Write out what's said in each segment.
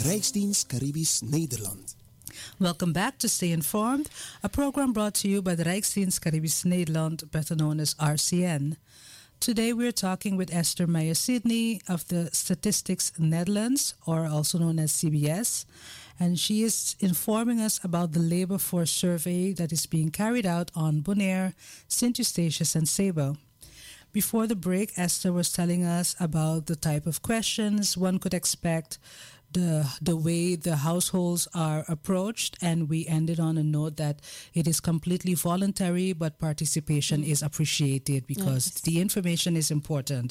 Rijksdienst Caribisch Nederland. Welcome back to Stay Informed, a program brought to you by the Rijksdienst Caribisch Nederland, better known as RCN. Today we're talking with Esther Meijer-Sidney of the Statistics Netherlands, or also known as CBS, and she is informing us about the labor force survey that is being carried out on Bonaire, St. Eustatius, and Sabo. Before the break, Esther was telling us about the type of questions one could expect, the way the households are approached, and we ended on a note that it is completely voluntary, but participation is appreciated because the information is important.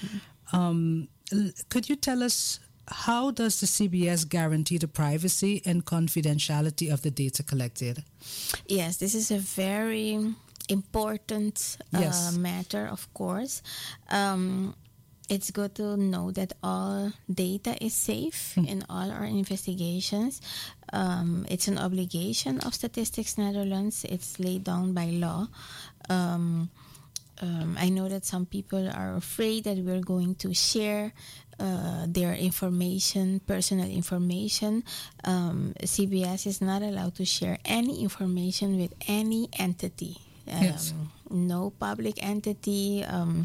Could you tell us, how does the CBS guarantee the privacy and confidentiality of the data collected? Yes, this is a very important matter, of course. It's good to know that all data is safe in all our investigations. It's an obligation of Statistics Netherlands. It's laid down by law. I know that some people are afraid that we're going to share their information, personal information. CBS is not allowed to share any information with any entity. No public entity.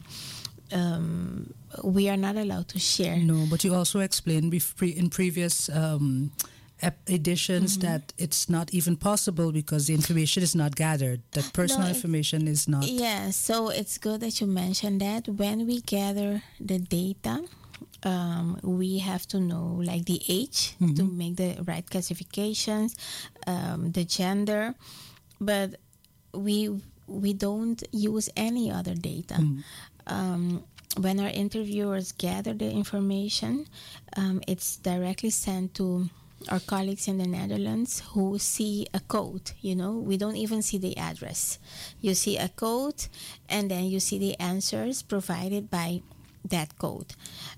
We are not allowed to share. No, but you also explained in previous editions that it's not even possible because the information is not gathered, that personal information is not. Yeah, so it's good that you mentioned that. When we gather the data, we have to know like the age to make the right classifications, the gender, but we don't use any other data. When our interviewers gather the information, it's directly sent to our colleagues in the Netherlands who see a code. You know, we don't even see the address. You see a code, and then you see the answers provided by that code.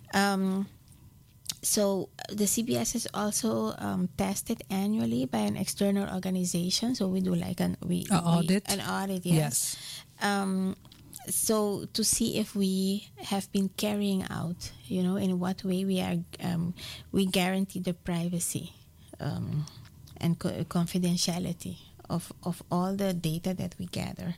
So the CBS is also tested annually by an external organization. So we do like an audit. An audit, yes. So to see if we have been carrying out, you know, in what way we are, we guarantee the privacy and confidentiality of all the data that we gather.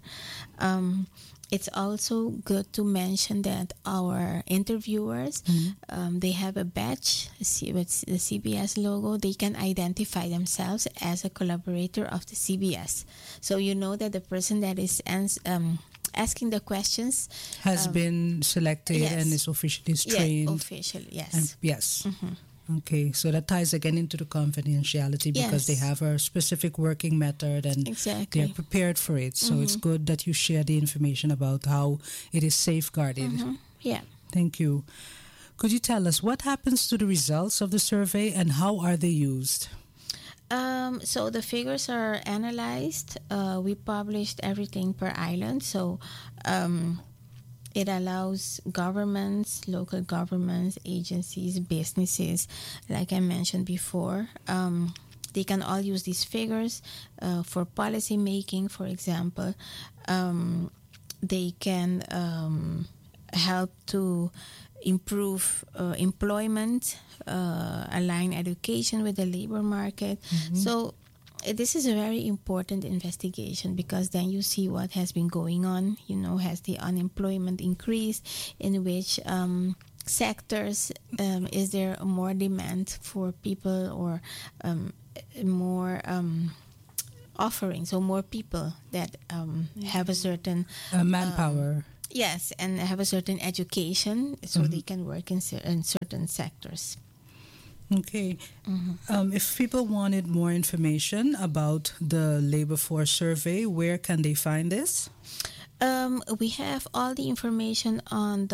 It's also good to mention that our interviewers, they have a badge with the CBS logo. They can identify themselves as a collaborator of the CBS. So you know that the person that is asking the questions has been selected and is officially trained. Yeah, officially, yes. And, yes. Okay, so that ties again into the confidentiality because they have a specific working method and they're prepared for it. So it's good that you share the information about how it is safeguarded. Yeah. Thank you. Could you tell us what happens to the results of the survey and how are they used? So the figures are analyzed. We published everything per island. So it allows governments, local governments, agencies, businesses, like I mentioned before, they can all use these figures for policy making, for example. They can help to improve employment, align education with the labor market. So this is a very important investigation because then you see what has been going on. You know, has the unemployment increased? In which sectors is there more demand for people or more offering? So more people that have a certain manpower. Yes, and have a certain education so they can work in certain sectors. Okay. If people wanted more information about the labor force survey, where can they find this? We have all the information on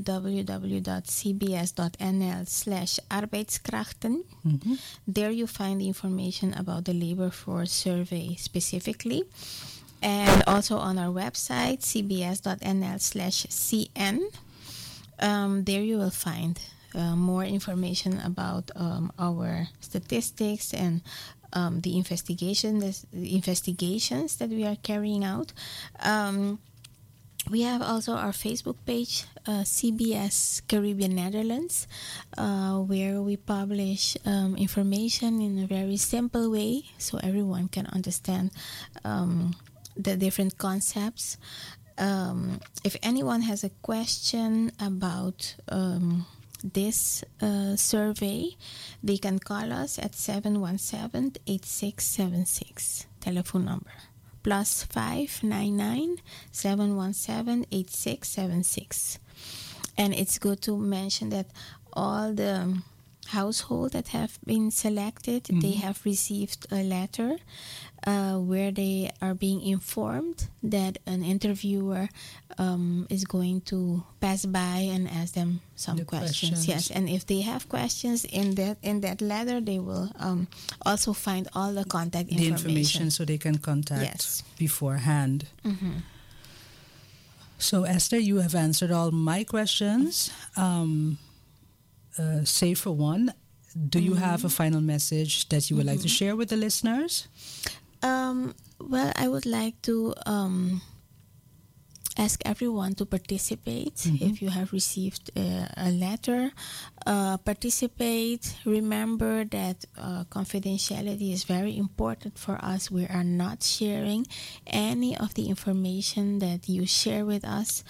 www.cbs.nl/arbeidskrachten. There you find the information about the labor force survey specifically. And also on our website, cbs.nl/cn. There you will find more information about our statistics and the investigations that we are carrying out. We have also our Facebook page, CBS Caribbean Netherlands, where we publish information in a very simple way so everyone can understand the different concepts. If anyone has a question about this survey, they can call us at 717-8676, telephone number. +599 717 8676. And it's good to mention that all the households that have been selected, they have received a letter where they are being informed that an interviewer is going to pass by and ask them some questions. Yes, and if they have questions in that letter, they will also find all the contact information. The information so they can contact beforehand. So Esther, you have answered all my questions. Save for one, do you have a final message that you would like to share with the listeners? Well, I would like to ask everyone to participate. If you have received a letter, participate. Remember that confidentiality is very important for us. We are not sharing any of the information that you share with us.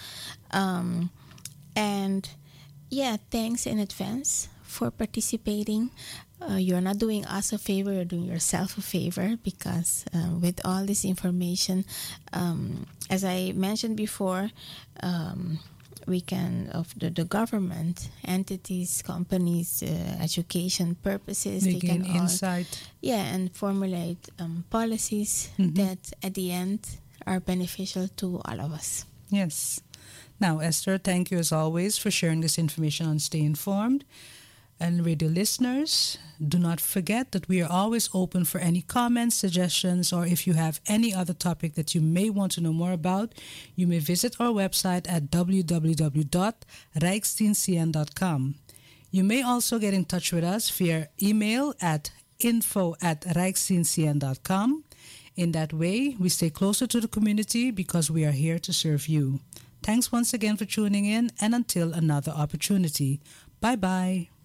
And yeah, thanks in advance for participating. You're not doing us a favor, you're doing yourself a favor, because with all this information, as I mentioned before, we can, of the government, entities, companies, education purposes, they can gain insight. And formulate policies that at the end are beneficial to all of us. Yes. Now, Esther, thank you as always for sharing this information on Stay Informed. And radio listeners, do not forget that we are always open for any comments, suggestions, or if you have any other topic that you may want to know more about, you may visit our website at www.rijksdienstcn.com. You may also get in touch with us via email at info@rijksdienstcn.com. In that way, we stay closer to the community because we are here to serve you. Thanks once again for tuning in, and until another opportunity. Bye-bye.